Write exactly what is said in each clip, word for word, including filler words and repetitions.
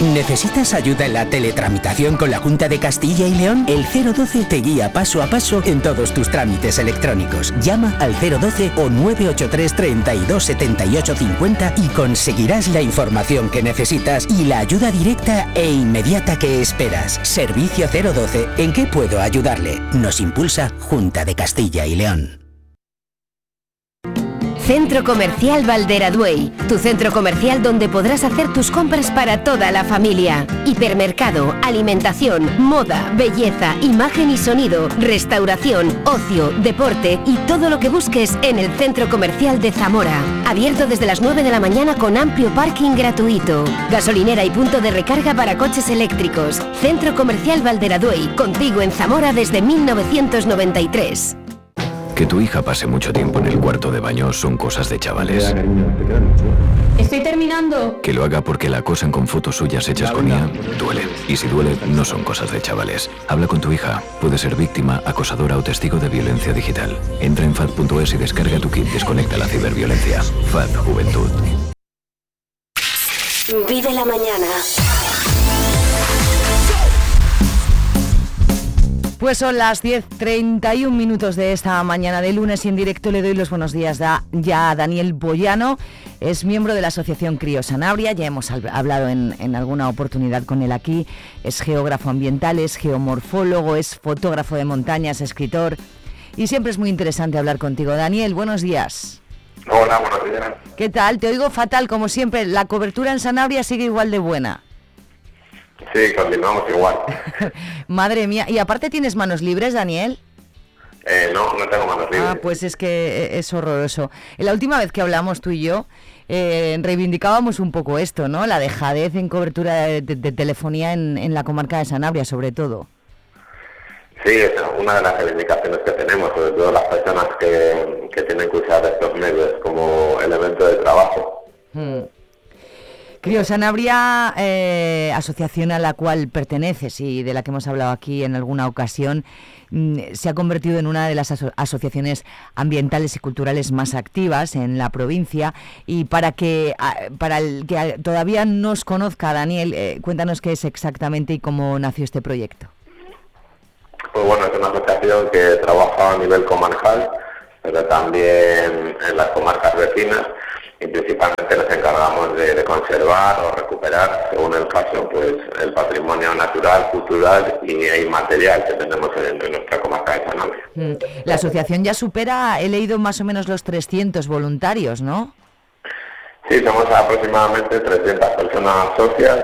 ¿Necesitas ayuda en la teletramitación con la Junta de Castilla y León? El cero doce te guía paso a paso en todos tus trámites electrónicos. Llama al cero doce o nueve ocho tres, treinta y dos, setenta y ocho, cincuenta y conseguirás la información que necesitas y la ayuda directa e inmediata que esperas. Servicio cero doce. ¿En qué puedo ayudarle? Nos impulsa Junta de Castilla y León. Centro Comercial Valderaduey, tu centro comercial donde podrás hacer tus compras para toda la familia. Hipermercado, alimentación, moda, belleza, imagen y sonido, restauración, ocio, deporte y todo lo que busques en el Centro Comercial de Zamora. Abierto desde las nueve de la mañana con amplio parking gratuito. Gasolinera y punto de recarga para coches eléctricos. Centro Comercial Valderaduey, contigo en Zamora desde mil novecientos noventa y tres. Que tu hija pase mucho tiempo en el cuarto de baño son cosas de chavales. Estoy terminando. Que lo haga porque la acosan con fotos suyas hechas con I A, duele. Y si duele, no son cosas de chavales. Habla con tu hija. Puede ser víctima, acosadora o testigo de violencia digital. Entra en F A D punto es y descarga tu kit Desconecta la ciberviolencia. F A D Juventud. Vive la mañana. Pues son las diez treinta y un minutos de esta mañana de lunes y en directo le doy los buenos días da, ya a Daniel Boyano. Es miembro de la Asociación Crío Sanabria, ya hemos hablado en, en alguna oportunidad con él aquí. Es geógrafo ambiental, es geomorfólogo, es fotógrafo de montañas, escritor. Y siempre es muy interesante hablar contigo. Daniel, buenos días. Hola, buenos días. ¿Qué tal? Te oigo fatal, como siempre. ¿La cobertura en Sanabria sigue igual de buena? Sí, continuamos igual. Madre mía. ¿Y aparte tienes manos libres, Daniel? Eh, no, no tengo manos libres. Ah, pues es que es horroroso. La última vez que hablamos tú y yo, eh, reivindicábamos un poco esto, ¿no? La dejadez en cobertura de, de, de telefonía en, en la comarca de Sanabria, sobre todo. Sí, es una de las reivindicaciones que tenemos, sobre todo las personas que, que tienen que usar estos medios como elemento de trabajo. Hmm. Crío Sanabria, eh, asociación a la cual perteneces y de la que hemos hablado aquí en alguna ocasión, mm, se ha convertido en una de las aso- asociaciones ambientales y culturales más activas en la provincia. Y para que para el que todavía no os conozca, Daniel, eh, cuéntanos qué es exactamente y cómo nació este proyecto. Pues bueno, es una asociación que trabaja a nivel comarcal, pero también en las comarcas vecinas. Y principalmente nos encargamos de, de conservar o recuperar, según el caso, pues el patrimonio natural, cultural y inmaterial que tenemos en, en nuestra comarca de Sanabria. Mm. La asociación ya supera, he leído más o menos los trescientos voluntarios, ¿no? Sí, somos aproximadamente trescientas personas socias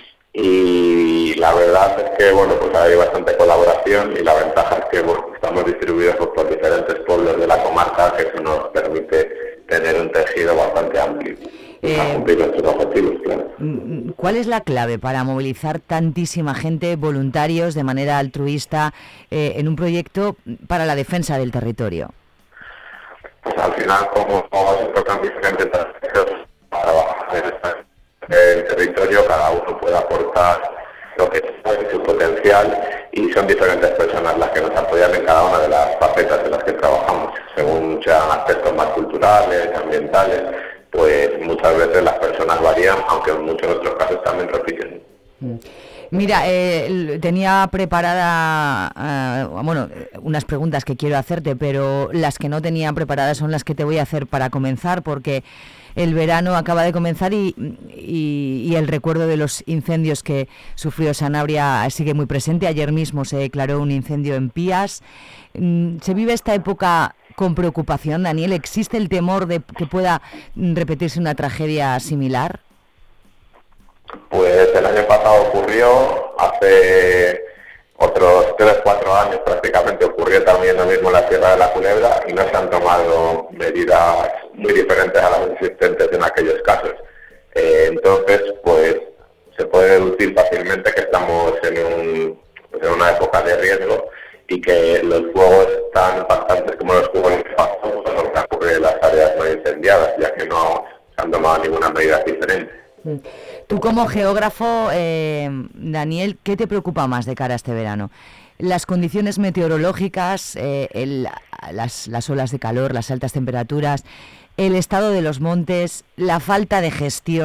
y la verdad es que, bueno, pues hay bastante colaboración y la ventaja es que, bueno, estamos distribuidos pues, por diferentes pueblos de la comarca, que eso nos permite tener un tejido bastante amplio eh, para cumplir nuestros objetivos, claro. ¿Cuál es la clave para movilizar tantísima gente, voluntarios, de manera altruista, eh, en un proyecto para la defensa del territorio? Pues al final, como se tocan diferentes aspectos para trabajar en el territorio, cada uno puede aportar lo que sabe, su potencial, y son diferentes personas las que nos apoyan en cada una de las facetas en las que trabajamos. Según sean aspectos más culturales, ambientales, pues muchas veces las personas varían, aunque en muchos otros casos también repiten. Mira, eh, tenía preparada, uh, bueno, unas preguntas que quiero hacerte, pero las que no tenía preparadas son las que te voy a hacer para comenzar, porque el verano acaba de comenzar y, y, y el recuerdo de los incendios que sufrió Sanabria sigue muy presente. Ayer mismo se declaró un incendio en Pías. ¿Se vive esta época con preocupación, Daniel? ¿Existe el temor de que pueda repetirse una tragedia similar? Pues el año pasado ocurrió, hace otros tres, cuatro años prácticamente ocurrió también lo mismo en la Sierra de la Culebra y no se han tomado medidas muy diferentes a las existentes en aquellos casos. Eh, entonces, pues se puede deducir fácilmente que estamos en, un, pues, en una época de riesgo y que los fuegos tan impactantes como los fuegos que pasó no ocurren en las áreas no incendiadas, ya que no se han tomado ninguna medida diferente. Tú como geógrafo, eh, Daniel, ¿qué te preocupa más de cara a este verano? ¿Las condiciones meteorológicas, eh, el, las, las olas de calor, las altas temperaturas, el estado de los montes, la falta de gestión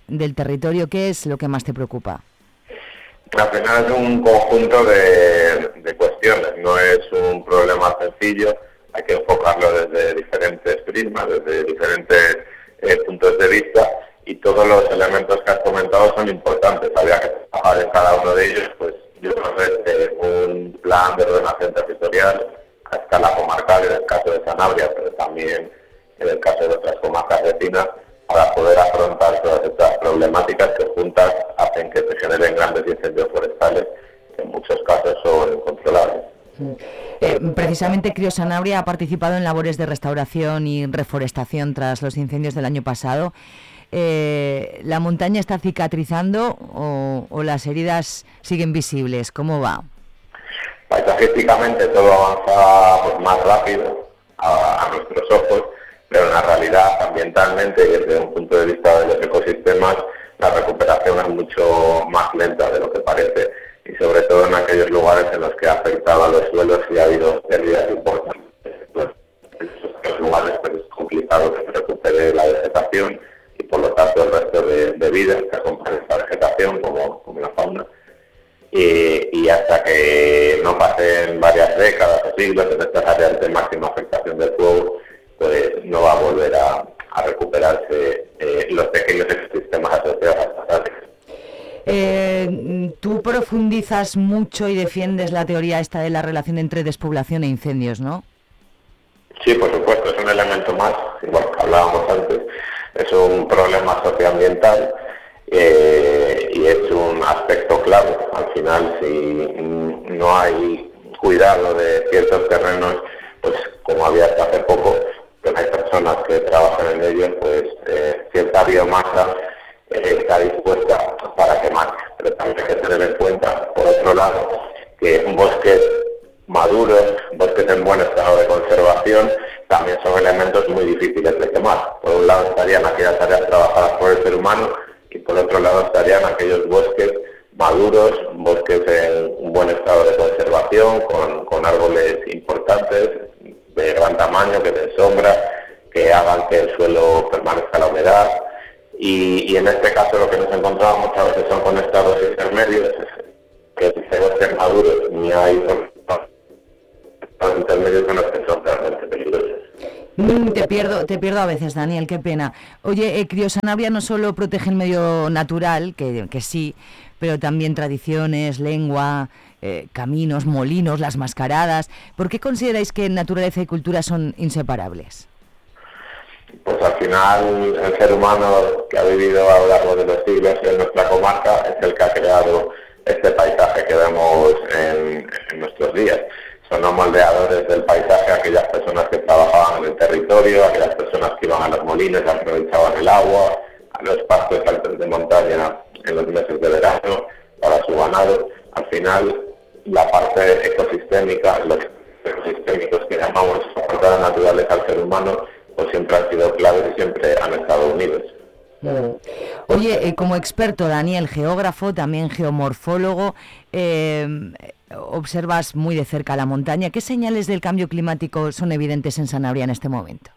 del territorio. ¿Qué es lo que más te preocupa? Al final es un conjunto de, de cuestiones, no es un problema sencillo, hay que enfocarlo desde diferentes prismas, desde diferentes eh, puntos de vista, y todos los elementos que has comentado son importantes. Había que trabajar en cada uno de ellos, pues yo creo que un plan de ordenación territorial a escala comarcal en el caso de Sanabria, pero también en el caso de otras comarcas vecinas, para poder afrontar todas estas problemáticas que juntas hacen que se generen grandes incendios forestales, que en muchos casos son incontrolables. Eh, precisamente Crio Sanabria ha participado en labores de restauración y reforestación tras los incendios del año pasado. Eh, ¿La montaña está cicatrizando o, o las heridas siguen visibles? ¿Cómo va? Paisajísticamente todo avanza pues, más rápido a, a nuestros ojos, pero en la realidad, ambientalmente y desde un punto de vista de los ecosistemas, la recuperación es mucho más lenta de lo que parece, y sobre todo en aquellos lugares en los que ha afectado a los suelos y ha habido pérdidas importantes. Pues, en esos lugares pues, es complicado que se recupere la vegetación y por lo tanto el resto de, de vida que acompaña esta vegetación, como, como la fauna. Y, y hasta que no pasen varias décadas o siglos en estas áreas de máxima afectación del fuego, pues no va a volver a, a recuperarse eh, los pequeños ecosistemas asociados a estas áreas. Eh, tú profundizas mucho y defiendes la teoría esta de la relación entre despoblación e incendios, ¿no? Sí, por supuesto, es un elemento más, igual que hablábamos antes, es un problema socioambiental eh, y es un aspecto clave. Al final, si no hay cuidado de ciertos terrenos, pues como había hasta hace poco, que hay personas que trabajan en ellos, pues eh, cierta biomasa eh, está dispuesta para quemar. Pero también hay que tener en cuenta, por otro lado, que bosques maduros, bosques en buen estado de conservación, también son elementos muy difíciles de quemar. Por un lado estarían aquellas áreas trabajadas por el ser humano y por otro lado estarían aquellos bosques maduros, bosques en un buen estado de conservación, con, con árboles importantes, de gran tamaño, que den sombra, que hagan que el suelo permanezca la humedad. Y, y en este caso lo que nos encontramos muchas veces son con estados intermedios, que si bosques maduros ni hay intermedios con los que son realmente peligrosos. Mm, te pierdo, te pierdo a veces, Daniel, qué pena. Oye, eh, Crio Sanabria no solo protege el medio natural, que, que sí, pero también tradiciones, lengua, eh, caminos, molinos, las mascaradas. ¿Por qué consideráis que naturaleza y cultura son inseparables? Pues al final el ser humano que ha vivido a lo largo de los siglos en nuestra comarca es el que ha creado este paisaje que vemos en, en nuestros días. Son los moldeadores del paisaje, aquellas personas que trabajaban en el territorio, aquellas personas que iban a los molinos y aprovechaban el agua, a los pastos altos de montaña en los meses de verano para su ganado. Al final, la parte ecosistémica, los ecosistémicos que llamamos aportar naturales al ser humano, pues siempre han sido claves y siempre han estado unidos. Oye, eh, como experto, Daniel, geógrafo, también geomorfólogo, eh, observas muy de cerca la montaña. ¿Qué señales del cambio climático son evidentes en Sanabria en este momento?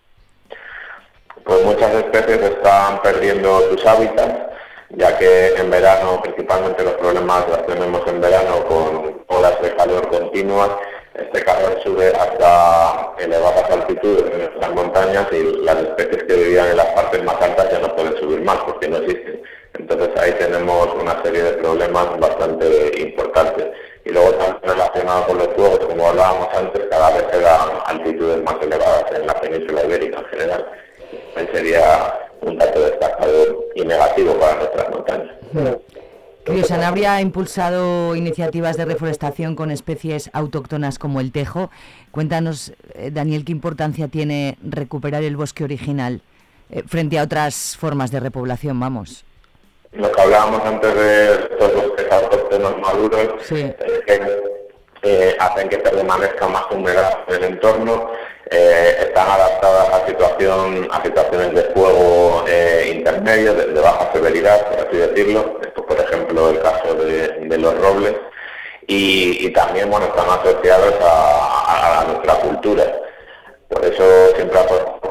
Pues muchas especies están perdiendo sus hábitats, ya que en verano, principalmente los problemas los tenemos en verano con olas de calor continuas. Este calor sube hasta elevadas altitudes en nuestras montañas y las especies que vivían en las partes más altas ya no pueden subir más porque no existen. Entonces ahí tenemos una serie de problemas bastante importantes. Y luego también relacionado con los fuegos, como hablábamos antes, cada vez se dan altitudes más elevadas en la península ibérica en general. Ahí sería un dato destacado y negativo para nuestras montañas. Crio Sanabria ha impulsado iniciativas de reforestación con especies autóctonas como el tejo. Cuéntanos, eh, Daniel, ¿qué importancia tiene recuperar el bosque original eh, frente a otras formas de repoblación? Vamos. Lo que hablábamos antes de estos bosques autóctonos maduros, sí, es que eh, hacen que permanezca más humedad en el entorno, eh, están adaptadas a situación a situaciones de fuego eh, intermedio, de, de baja severidad, por así decirlo. Esto, por ejemplo, el caso de, de los robles, y, y también bueno, están asociados a, a, a nuestra cultura. Por eso siempre apostamos por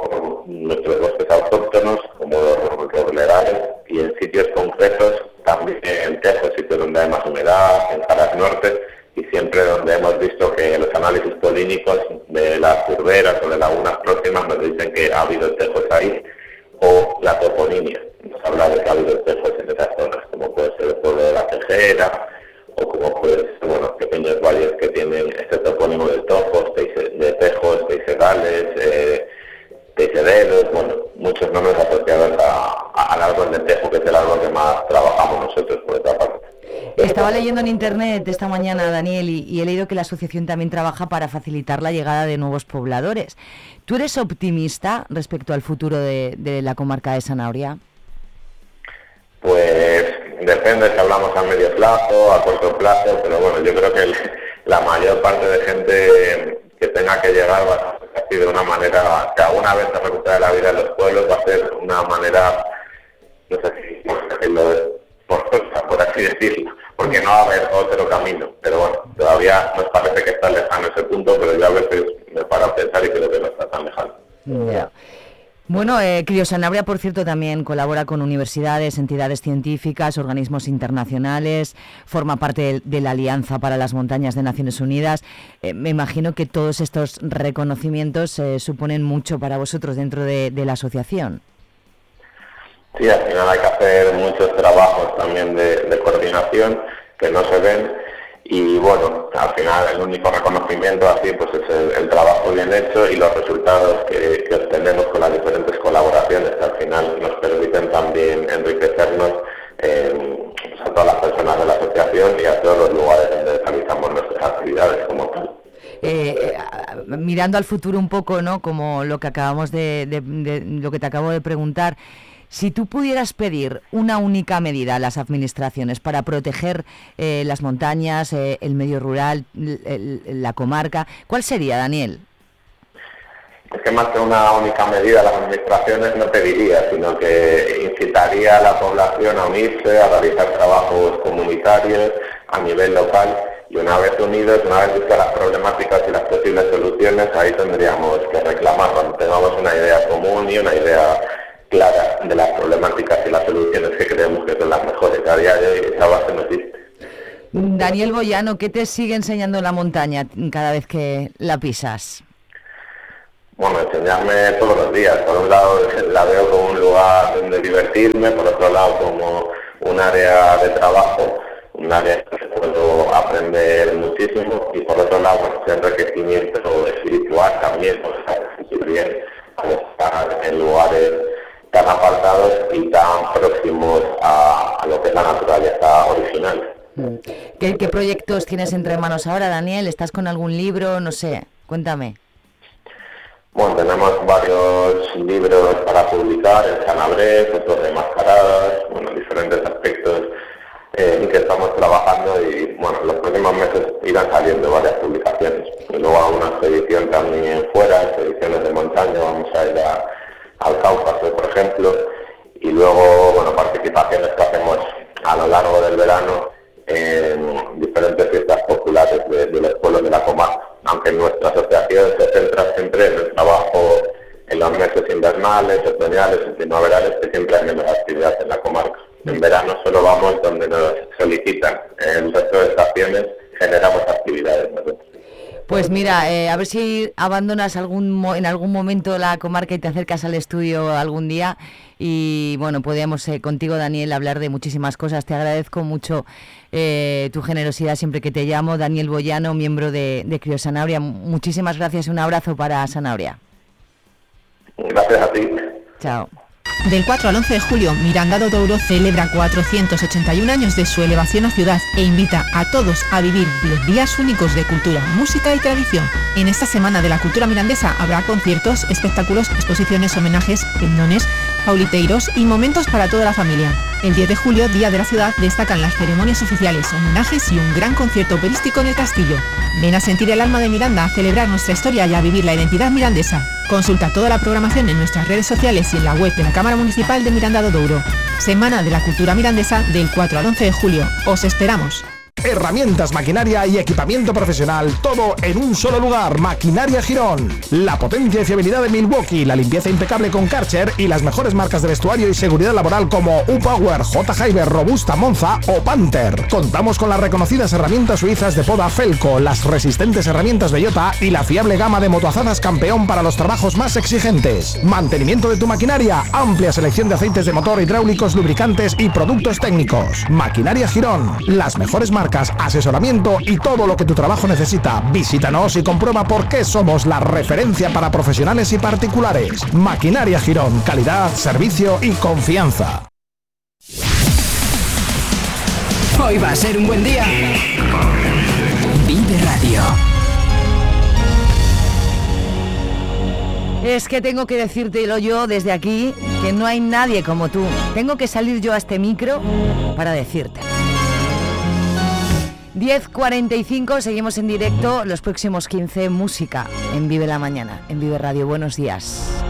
nuestros bosques autóctonos, como los robledales, y en sitios concretos, también en tejos, sitios donde hay más humedad, en Caras Norte, y siempre donde hemos visto que los análisis polínicos de las turberas o de lagunas próximas nos dicen que ha habido tejos ahí, o la toponimia, nos habla de que ha habido tejos en esas zonas, como puede ser el pueblo de la Tejera, o como puede ser, bueno, pequeños valles que tienen este topónimo de tojos, de tejos, teisedales, eh, teisederos, bueno, muchos nombres asociados a, a, al árbol de tejo, que es el árbol que más trabajamos nosotros, por otra parte. Estaba leyendo en internet esta mañana, Daniel, y, y he leído que la asociación también trabaja para facilitar la llegada de nuevos pobladores. ¿Tú eres optimista respecto al futuro de, de la comarca de Sanabria? Pues depende si hablamos a medio plazo, a corto plazo, pero bueno, yo creo que el, la mayor parte de gente que tenga que llegar va a ser de una manera, que alguna vez se recupere la vida en los pueblos, va a ser una manera, no sé si decirlo, por, por así decirlo, porque no va a haber otro camino, pero bueno, todavía nos parece que está lejano ese punto, pero yo a veces me paro a pensar y creo que no está tan lejano. Yeah. Bueno, eh, Criosanabria, por cierto, también colabora con universidades, entidades científicas, organismos internacionales, forma parte de, de la Alianza para las Montañas de Naciones Unidas. Eh, me imagino que todos estos reconocimientos eh, suponen mucho para vosotros dentro de, de la asociación. Sí, al final hay que hacer muchos trabajos también de, de coordinación que no se ven. Y bueno, al final el único reconocimiento así pues es el, el trabajo bien hecho y los resultados que, que obtenemos con las diferentes colaboraciones que al final nos permiten también enriquecernos eh, a todas las personas de la asociación y a todos los lugares donde realizamos nuestras actividades como tal. Eh, mirando al futuro un poco, ¿no? Como lo que acabamos de, de, de lo que te acabo de preguntar. Si tú pudieras pedir una única medida a las administraciones para proteger eh, las montañas, eh, el medio rural, el, el, la comarca, ¿cuál sería, Daniel? Es que más que una única medida las administraciones no pediría, sino que incitaría a la población a unirse, a realizar trabajos comunitarios a nivel local y una vez unidos, una vez vistas las problemáticas y las posibles soluciones, ahí tendríamos que reclamar cuando tengamos una idea común y una idea clara de las problemáticas y las soluciones que creemos que son las mejores. A día de hoy esa base no existe. Daniel Boyano, ¿qué te sigue enseñando la montaña cada vez que la pisas? Bueno, enseñarme todos los días. Por un lado la veo como un lugar donde divertirme, por otro lado como un área de trabajo, un área que puedo aprender muchísimo y por otro lado pues, un enriquecimiento espiritual también, pues, sentir bien al estar en lugares tan apartados y tan próximos a, a lo que es la naturaleza original. ¿Qué, ¿Qué proyectos tienes entre manos ahora, Daniel? ¿Estás con algún libro? No sé, cuéntame. Bueno, tenemos varios libros para publicar, el Sanabrés, otros de mascaradas, bueno, diferentes aspectos eh, en que estamos trabajando y bueno, los próximos meses irán saliendo varias publicaciones. Y luego alguna expedición también fuera, expediciones de montaña, vamos a ir a al Cáucaso, por ejemplo, y luego, bueno, participaciones que hacemos a lo largo del verano en diferentes fiestas populares de, de los pueblos de la comarca, aunque nuestra asociación se centra siempre en el trabajo en los meses invernales, otoñales y primaverales, que siempre hay menos actividad en la comarca. En verano solo vamos donde nos solicitan, en el resto de estaciones generamos actividades nosotros. Pues mira, eh, a ver si abandonas algún mo- en algún momento la comarca y te acercas al estudio algún día y bueno, podríamos eh, contigo, Daniel, hablar de muchísimas cosas. Te agradezco mucho eh, tu generosidad siempre que te llamo. Daniel Boyano, miembro de, de Criosanabria. Muchísimas gracias y un abrazo para Sanabria. Gracias a ti. Chao. Del cuatro al once de julio, Miranda do Douro celebra cuatrocientos ochenta y un años de su elevación a ciudad e invita a todos a vivir diez días únicos de cultura, música y tradición. En esta semana de la cultura mirandesa habrá conciertos, espectáculos, exposiciones, homenajes, pendones, pauliteiros y momentos para toda la familia. El diez de julio, Día de la Ciudad, destacan las ceremonias oficiales, homenajes y un gran concierto operístico en el castillo. Ven a sentir el alma de Miranda, a celebrar nuestra historia y a vivir la identidad mirandesa. Consulta toda la programación en nuestras redes sociales y en la web de la Cámara Municipal de Miranda do Douro. Semana de la Cultura Mirandesa del cuatro al once de julio. ¡Os esperamos! herramientas, maquinaria y equipamiento profesional, todo en un solo lugar. Maquinaria Girón. La potencia y fiabilidad de Milwaukee, la limpieza impecable con Karcher y las mejores marcas de vestuario y seguridad laboral como U-Power, J-Hyber, Robusta, Monza o Panther. Contamos con las reconocidas herramientas suizas de poda Felco, las resistentes herramientas Bellota y la fiable gama de motoazadas Campeón para los trabajos más exigentes. Mantenimiento de tu maquinaria, amplia selección de aceites de motor, hidráulicos, lubricantes y productos técnicos. Maquinaria Girón, las mejores marcas, asesoramiento y todo lo que tu trabajo necesita. Visítanos y comprueba por qué somos la referencia para profesionales y particulares. Maquinaria Girón, calidad, servicio y confianza. Hoy va a ser un buen día. Vive Radio. Es que tengo que decírtelo yo desde aquí, que no hay nadie como tú. Tengo que salir yo a este micro para decírtelo. diez cuarenta y cinco, seguimos en directo. Los próximos quince, música en Vive la Mañana, en Vive Radio. Buenos días.